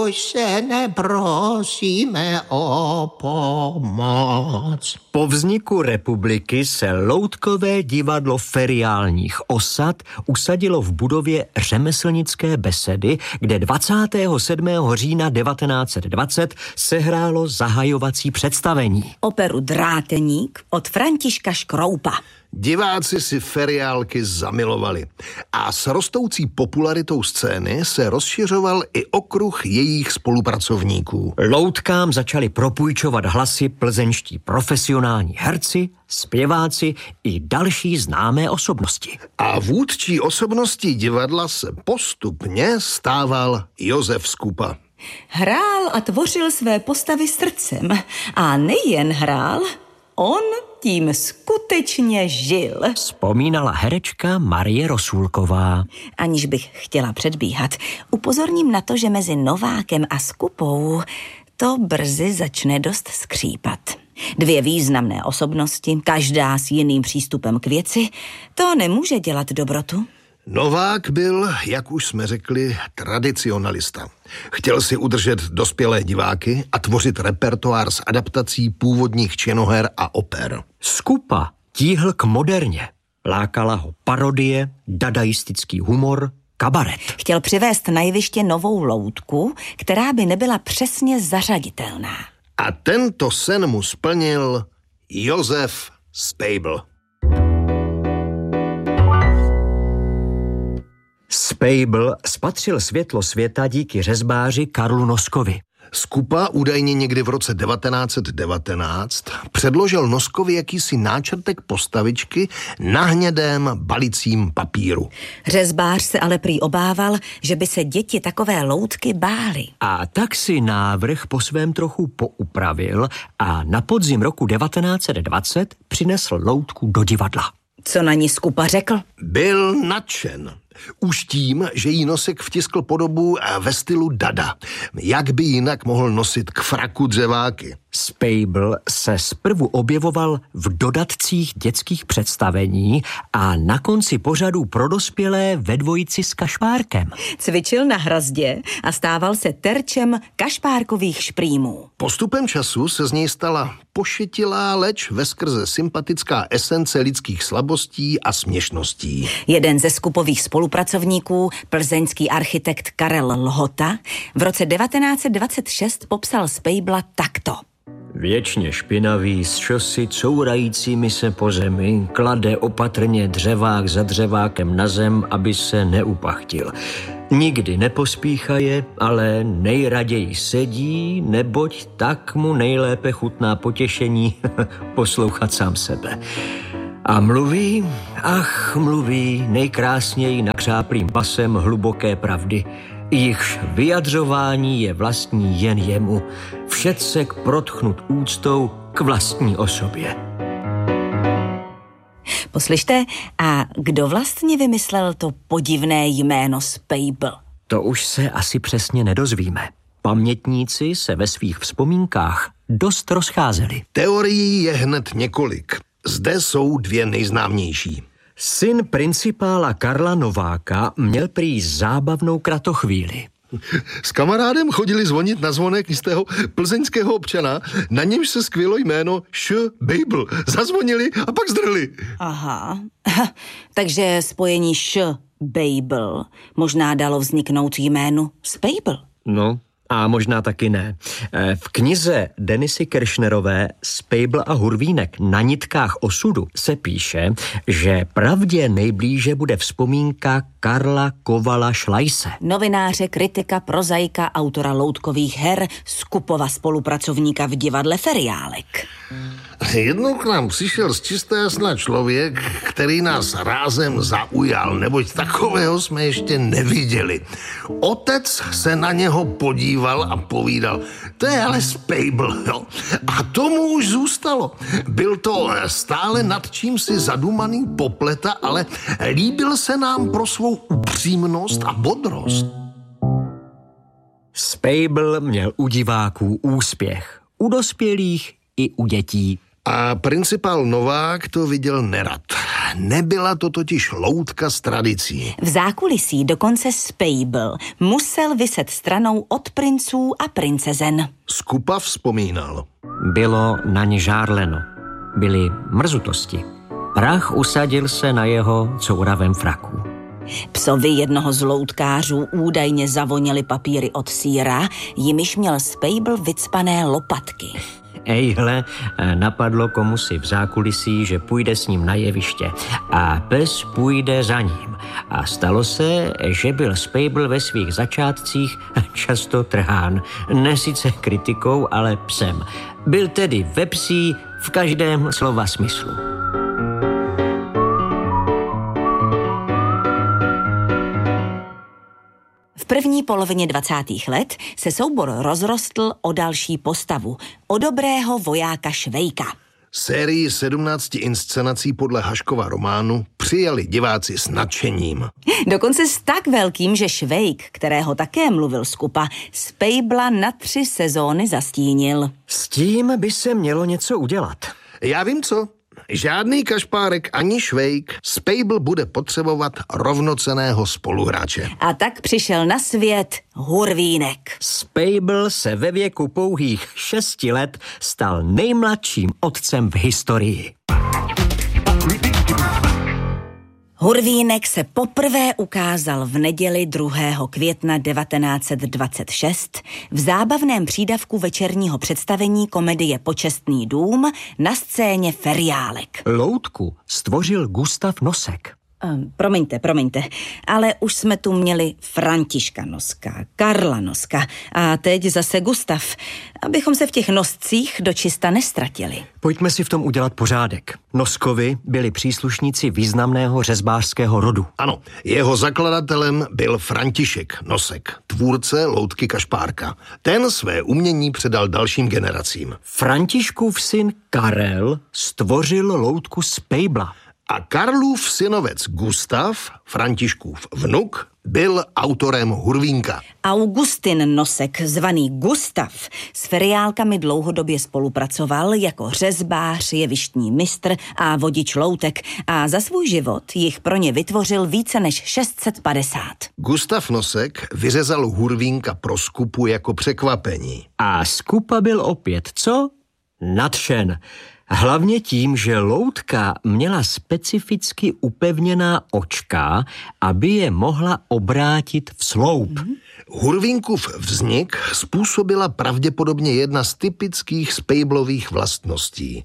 už se neprosíme o pomoc. Po vzniku republiky se loutkové divadlo feriálních osad usadilo v budově řemeslnické besedy, kde 27. října 1920 sehrálo zahajovací představení. Operu Dráteník od Františka Škroupa. Diváci si feriálky zamilovali a s rostoucí popularitou scény se rozšiřoval i okruh jejich spolupracovníků. Loutkám začali propůjčovat hlasy plzeňští profesionální herci, zpěváci i další známé osobnosti. A vůdčí osobností divadla se postupně stával Josef Skupa. Hrál a tvořil své postavy srdcem. A nejen hrál, on tím skutečně žil. Vzpomínala herečka Marie Rosůlková. Aniž bych chtěla předbíhat, upozorním na to, že mezi Novákem a Skupou to brzy začne dost skřípat. Dvě významné osobnosti, každá s jiným přístupem k věci, to nemůže dělat dobrotu. Novák byl, jak už jsme řekli, tradicionalista. Chtěl si udržet dospělé diváky a tvořit repertoár s adaptací původních činoher a oper. Skupa tíhl k moderně. Lákala ho parodie, dadaistický humor, kabaret. Chtěl přivést na jeviště novou loutku, která by nebyla přesně zařaditelná. A tento sen mu splnil Josef Speibl. Speibl spatřil světlo světa díky řezbáři Karlu Noskovi. Skupa údajně někdy v roce 1919 předložil Noskovi jakýsi náčrtek postavičky na hnědém balicím papíru. Řezbář se ale prý obával, že by se děti takové loutky bály. A tak si návrh po svém trochu poupravil a na podzim roku 1920 přinesl loutku do divadla. Co na ní Skupa řekl? Byl nadšen. Už tím, že jí Nosek vtiskl podobu ve stylu dada. Jak by jinak mohl nosit k fraku dřeváky? Speibl se zprvu objevoval v dodatcích dětských představení a na konci pořadu pro dospělé ve dvojici s Kašpárkem. Cvičil na hrazdě a stával se terčem Kašpárkových šprýmů. Postupem času se z něj stala pošetilá, leč veskrze sympatická esence lidských slabostí a směšností. Jeden ze Skupových spolupracovníků, plzeňský architekt Karel Lhota, v roce 1926 popsal Speibla takto. Věčně špinavý, s šosy courajícími se po zemi, klade opatrně dřevák za dřevákem na zem, aby se neupachtil. Nikdy nepospíchaje, ale nejraději sedí, neboť tak mu nejlépe chutná potěšení poslouchat sám sebe. A mluví, mluví nejkrásněji nakřáplým basem hluboké pravdy. Jichž vyjadřování je vlastní jen jemu, všecek protchnut úctou k vlastní osobě. Poslyšte, a kdo vlastně vymyslel to podivné jméno Speibl? To už se asi přesně nedozvíme. Pamětníci se ve svých vzpomínkách dost rozcházeli. Teorií je hned několik. Zde jsou dvě nejznámější. Syn principála Karla Nováka měl prý zábavnou kratochvíli. S kamarádem chodili zvonit na zvonek jistého plzeňského občana, na němž se skvělo jméno Speibl. Zazvonili a pak zdrhli. Aha, takže spojení Speibl možná dalo vzniknout jménu Speibl. No, a možná taky ne. V knize Denisy Kiršnerové Speibl a Hurvínek na nitkách osudu se píše, že pravdě nejblíže bude vzpomínka Karla Kovala Šlajse. Novináře, kritika, prozaika, autora loutkových her, Skupova spolupracovníka v divadle Feriálek. Jednou k nám přišel z čisté jasna člověk, který nás rázem zaujal, neboť takového jsme ještě neviděli. Otec se na něho podíval a povídal, to je ale Speibl, jo. A tomu už zůstalo. Byl to stále nad čím si zadumaný popleta, ale líbil se nám pro svou upřímnost a bodrost. Speibl měl u diváků úspěch, u dospělých i u dětí. A principál Novák to viděl nerad. Nebyla to totiž loutka s tradicí. V zákulisí dokonce Spejbl musel viset stranou od princů a princezen. Skupa vzpomínal. Bylo na ně žárleno. Byly mrzutosti. Prach usadil se na jeho couravém fraku. Psovi jednoho z loutkářů údajně zavoněly papíry od sýra, jimiž měl Spejbl vycpané lopatky. Ejhle, napadlo komusi v zákulisí, že půjde s ním na jeviště a pes půjde za ním. A stalo se, že byl Spejbl ve svých začátcích často trhán. Ne sice kritikou, ale psem. Byl tedy vepsí v každém slova smyslu. V první polovině 20. let se soubor rozrostl o další postavu, o dobrého vojáka Švejka. Sérii 17 inscenací podle Haškova románu přijali diváci s nadšením. Dokonce s tak velkým, že Švejk, kterého také mluvil Skupa, Spejbla na 3 sezóny zastínil. S tím by se mělo něco udělat. Já vím co. Žádný Kašpárek ani Švejk, Spejbl bude potřebovat rovnocenného spoluhráče. A tak přišel na svět Hurvínek. Spejbl se ve věku pouhých 6 let stal nejmladším otcem v historii. Hurvínek se poprvé ukázal v neděli 2. května 1926 v zábavném přídavku večerního představení komedie Počestný dům na scéně Feriálek. Loutku stvořil Gustav Nosek. Promiňte, ale už jsme tu měli Františka Noska, Karla Noska a teď zase Gustav, abychom se v těch noscích dočista nestratili. Pojďme si v tom udělat pořádek. Noskovi byli příslušníci významného řezbářského rodu. Ano, jeho zakladatelem byl František Nosek, tvůrce loutky Kašpárka. Ten své umění předal dalším generacím. Františkův syn Karel stvořil loutku Spejbla. A Karlův synovec Gustav, Františkův vnuk, byl autorem Hurvínka. Augustin Nosek, zvaný Gustav, s feriálkami dlouhodobě spolupracoval jako řezbář, jevištní mistr a vodič loutek a za svůj život jich pro ně vytvořil více než 650. Gustav Nosek vyřezal Hurvínka pro Skupu jako překvapení. A Skupa byl opět, co? Nadšen. Hlavně tím, že loutka měla specificky upevněná očka, aby je mohla obrátit v sloup. Hurvínkův vznik způsobila pravděpodobně jedna z typických Spejblových vlastností.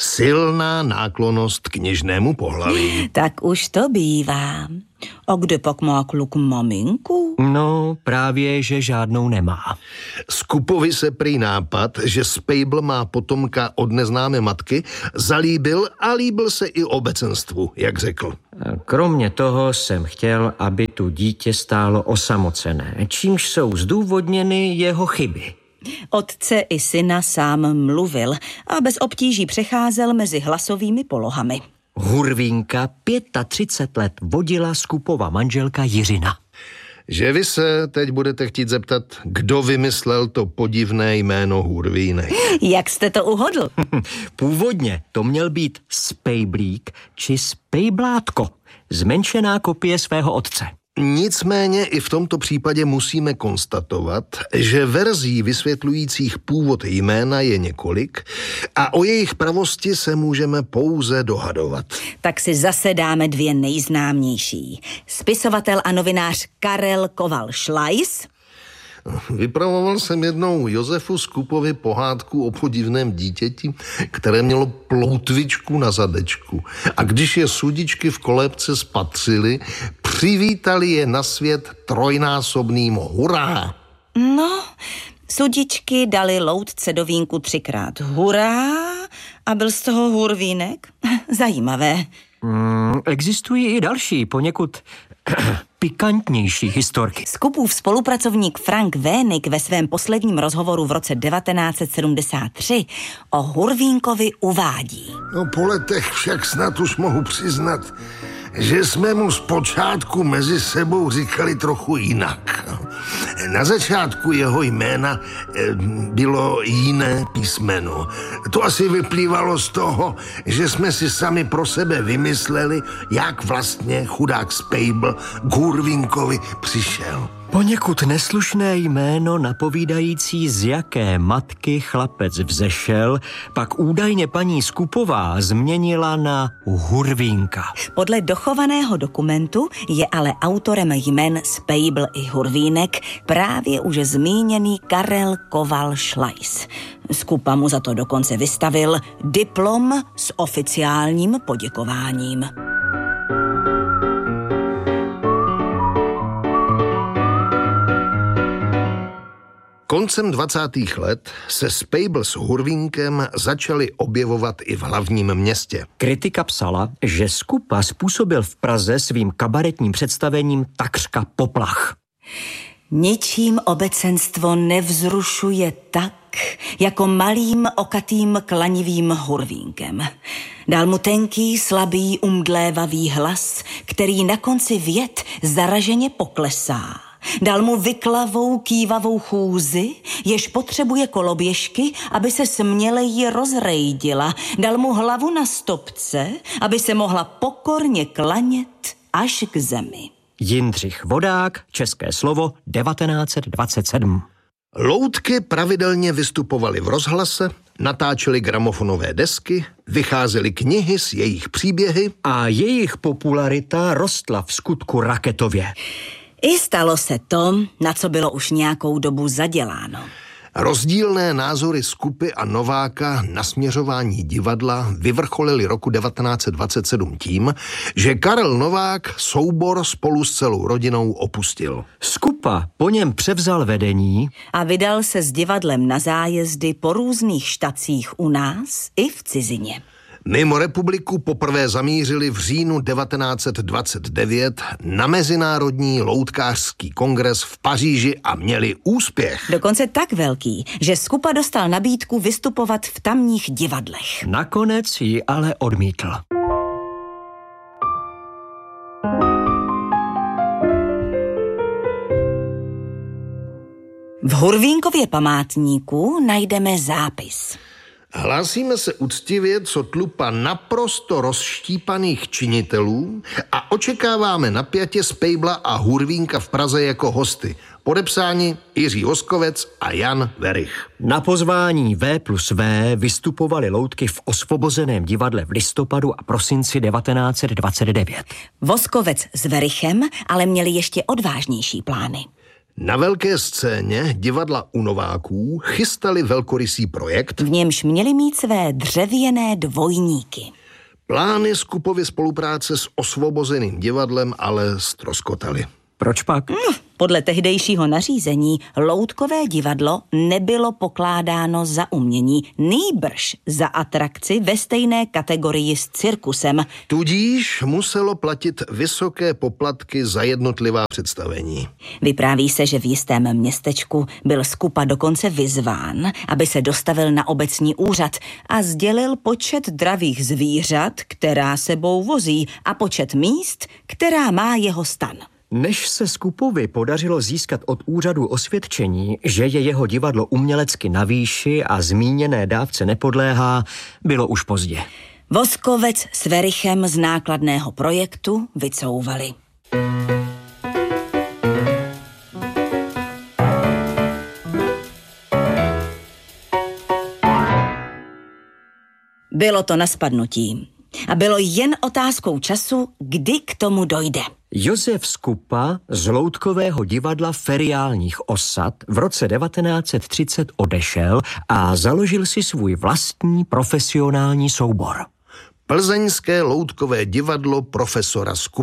Silná náklonnost k něžnému pohlaví. Tak už to bývá. A kde pak má kluk maminku? No, právě, že žádnou nemá. Skupovi se prý nápad, že Spejbl má potomka od neznámé matky, zalíbil a líbil se i obecenstvu, jak řekl. Kromě toho jsem chtěl, aby tu dítě stálo osamocené, čímž jsou zdůvodněny jeho chyby. Otce i syna sám mluvil a bez obtíží přecházel mezi hlasovými polohami. Hurvínka 35 let vodila Skupova manželka Jiřina. Že vy se teď budete chtít zeptat, kdo vymyslel to podivné jméno Hurvínek. Jak jste to uhodl? Původně to měl být Spejblík či Spejblátko, zmenšená kopie svého otce. Nicméně i v tomto případě musíme konstatovat, že verzí vysvětlujících původ jména je několik a o jejich pravosti se můžeme pouze dohadovat. Tak si zase dáme 2 nejznámější. Spisovatel a novinář Karel Koval-Šlajs. Vypravoval jsem jednou Josefu Skupovi pohádku o podivném dítěti, které mělo ploutvičku na zadečku. A když je sudičky v kolébce spatřili, přivítali je na svět trojnásobným hurá. No, sudičky dali loutce do vínku 3krát hurá a byl z toho Hurvínek. Zajímavé. Existují i další, poněkud pikantnější historky. Skupův spolupracovník Frank Vénik ve svém posledním rozhovoru v roce 1973 o Hurvínkovi uvádí. No po letech však snad už mohu přiznat, že jsme mu zpočátku mezi sebou říkali trochu jinak. Na začátku jeho jména bylo jiné písmeno. To asi vyplývalo z toho, že jsme si sami pro sebe vymysleli, jak vlastně chudák Spejbl k Hurvínkovi přišel. Poněkud neslušné jméno napovídající, z jaké matky chlapec vzešel, pak údajně paní Skupová změnila na Hurvínka. Podle dochovaného dokumentu je ale autorem jmen Spejbl i Hurvínek právě už zmíněný Karel Koval Šlajs. Skupa mu za to dokonce vystavil diplom s oficiálním poděkováním. Koncem 20. let se Spejbl s Hurvínkem začali objevovat i v hlavním městě. Kritika psala, že Skupa způsobil v Praze svým kabaretním představením takřka poplach. Ničím obecenstvo nevzrušuje tak, jako malým okatým klanivým Hurvínkem. Dal mu tenký, slabý, umdlévavý hlas, který na konci vět zaraženě poklesá. Dal mu vyklavou, kývavou chůzi, jež potřebuje koloběžky, aby se směleji rozrejdila. Dal mu hlavu na stopce, aby se mohla pokorně klanět až k zemi. Jindřich Vodák, České slovo, 1927. Loutky pravidelně vystupovaly v rozhlase, natáčely gramofonové desky, vycházely knihy s jejich příběhy a jejich popularita rostla v skutku raketově. I stalo se to, na co bylo už nějakou dobu zaděláno. Rozdílné názory Skupy a Nováka na směřování divadla vyvrcholily roku 1927 tím, že Karel Novák soubor spolu s celou rodinou opustil. Skupa po něm převzal vedení a vydal se s divadlem na zájezdy po různých štacích u nás i v cizině. Mimo republiku poprvé zamířili v říjnu 1929 na Mezinárodní loutkářský kongres v Paříži a měli úspěch. Dokonce tak velký, že Skupa dostal nabídku vystupovat v tamních divadlech. Nakonec ji ale odmítl. V Hurvínkově památníku najdeme zápis. Hlásíme se úctivě, co tlupa naprosto rozštípaných činitelů a očekáváme napjatě Spejbla a Hurvínka v Praze jako hosty. Podepsáni Jiří Voskovec a Jan Werich. Na pozvání V+V vystupovali loutky v Osvobozeném divadle v listopadu a prosinci 1929. Voskovec s Werichem ale měli ještě odvážnější plány. Na velké scéně divadla u Nováků chystali velkorysý projekt, v němž měli mít své dřevěné dvojníky. Plány Skupovy spolupráce s Osvobozeným divadlem ale ztroskotaly. Proč pak? Podle tehdejšího nařízení loutkové divadlo nebylo pokládáno za umění, nýbrž za atrakci ve stejné kategorii s cirkusem. Tudíž muselo platit vysoké poplatky za jednotlivá představení. Vypráví se, že v jistém městečku byl Skupa dokonce vyzván, aby se dostavil na obecní úřad a sdělil počet dravých zvířat, která sebou vozí, a počet míst, která má jeho stan. Než se Skupovi podařilo získat od úřadu osvědčení, že je jeho divadlo umělecky na výši a zmíněné dávce nepodléhá, bylo už pozdě. Voskovec s Werichem z nákladného projektu vycouvali. Bylo to na spadnutí a bylo jen otázkou času, kdy k tomu dojde. Josef Skupa z loutkového divadla feriálních osad v roce 1930 odešel a založil si svůj vlastní profesionální soubor. Plzeňské loutkové divadlo profesora Skupy,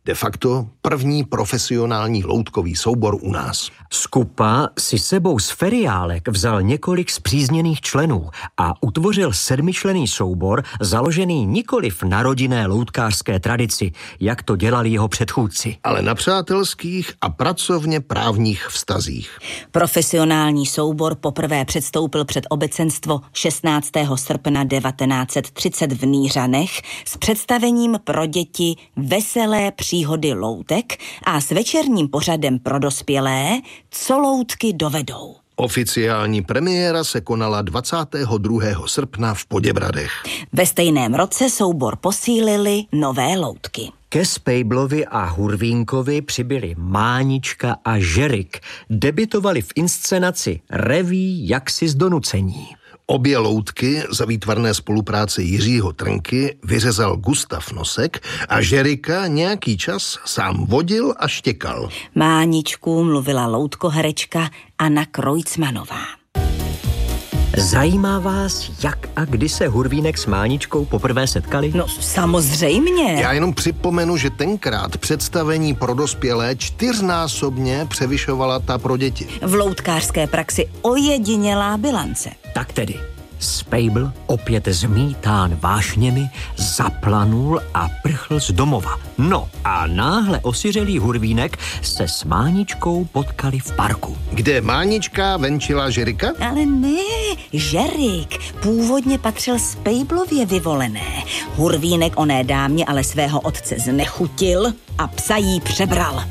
De facto první profesionální loutkový soubor u nás. Skupa si sebou z feriálek vzal několik spřízněných členů a utvořil 7členný soubor založený nikoliv na rodinné loutkářské tradici, jak to dělali jeho předchůdci, ale na přátelských a pracovně právních vztazích. Profesionální soubor poprvé předstoupil před obecenstvo 16. srpna 1930 v Nýřanech s představením pro děti Veselé příhody loutek a s večerním pořadem pro dospělé Co loutky dovedou. Oficiální premiéra se konala 22. srpna v Poděbradech. Ve stejném roce soubor posílili nové loutky. Ke Spejblovi a Hurvínkovi přibyli Mánička a Žerik. Debitovali v inscenaci Reví jaksi z donucení. Obě loutky za výtvarné spolupráce Jiřího Trnky vyřezal Gustav Nosek a Žerika nějaký čas sám vodil a štěkal. Máničku mluvila loutkoherečka Anna Krojcmanová. Zajímá vás, jak a kdy se Hurvínek s Máničkou poprvé setkali? No samozřejmě. Já jenom připomenu, že tenkrát představení pro dospělé 4násobně převyšovala ta pro děti. V loutkářské praxi ojedinělá bilance. Tak tedy, Spejbl, opět zmítán vášněmi, zaplanul a prchl z domova. No a náhle osiřelý Hurvínek se s Máničkou potkali v parku. Kde Mánička venčila Žerika? Ale ne, Žerik původně patřil Spejblově vyvolené. Hurvínek oné dámě ale svého otce znechutil a psa jí přebral.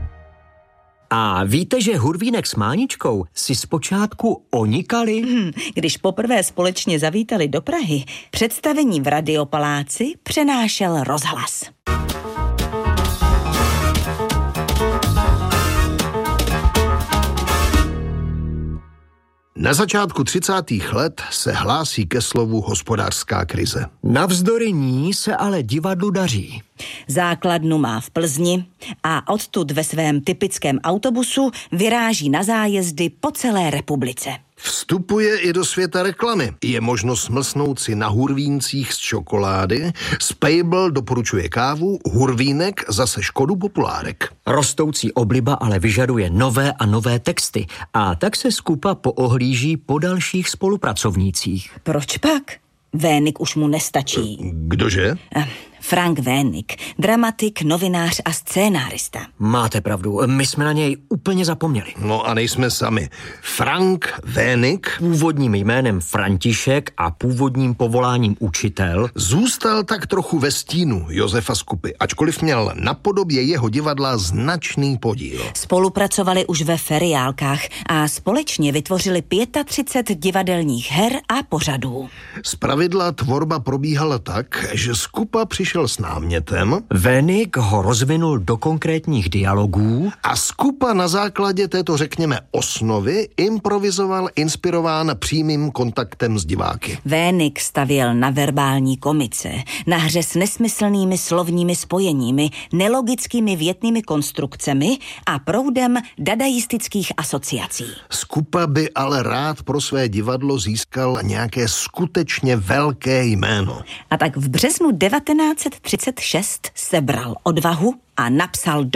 A víte, že Hurvínek s Máničkou si zpočátku onikali? Když poprvé společně zavítali do Prahy, představení v Radiopaláci přenášel rozhlas. Na začátku 30. let se hlásí ke slovu hospodářská krize. Navzdory ní se ale divadlu daří. Základnu má v Plzni a odtud ve svém typickém autobusu vyráží na zájezdy po celé republice. Vstupuje i do světa reklamy. Je možno smlsnout si na hurvíncích z čokolády, Spejbl doporučuje kávu, Hurvínek zase Škodu populárek. Rostoucí obliba ale vyžaduje nové a nové texty a tak se skupa poohlíží po dalších spolupracovnících. Proč pak? Vénik už mu nestačí. Kdože? Frank Vénik, dramatik, novinář a scénárista. Máte pravdu, my jsme na něj úplně zapomněli. No a nejsme sami. Frank Vénik, Původním jménem František a původním povoláním učitel, zůstal tak trochu ve stínu Josefa Skupy, ačkoliv měl na podobě jeho divadla značný podíl. Spolupracovali už ve feriálkách a společně vytvořili 35 divadelních her a pořadů. Zpravidla tvorba probíhala tak, že Skupa přišel s námětem, Vénik ho rozvinul do konkrétních dialogů a Skupa na základě této, řekněme, osnovy improvizoval inspirován přímým kontaktem s diváky. Vénik stavěl na verbální komice, na hře s nesmyslnými slovními spojeními, nelogickými větnými konstrukcemi a proudem dadaistických asociací. Skupa by ale rád pro své divadlo získal nějaké skutečně velké jméno. A tak v březnu 1936 sebral odvahu a napsal